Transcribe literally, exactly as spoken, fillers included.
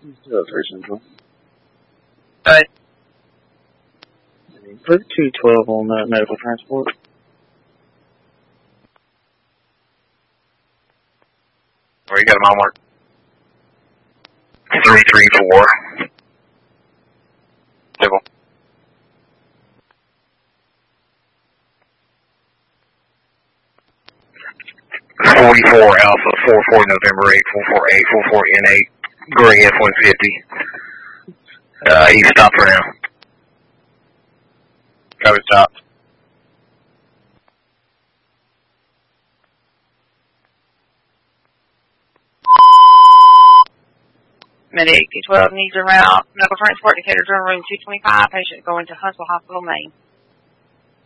Zero three Central. Hey. Put two twelve on that medical transport. Where you got him on work? Three three four. Civil. Forty-four Alpha, four four November eight, four four eight, four four N eight, Gray F one fifty. Uh, he's stopped for now. Copy, stopped. Med eight two twelve needs a route. Medical transport to Cater room two twenty-five. Patient going to Huntsville Hospital, Maine.